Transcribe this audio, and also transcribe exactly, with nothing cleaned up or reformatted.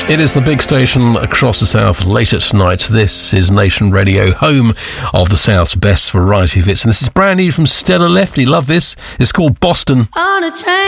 It is the big station across the South late at night. This is Nation Radio, home of the South's best variety of hits. And this is brand new from Stella Lefty. Love this. It's called Boston. On a train.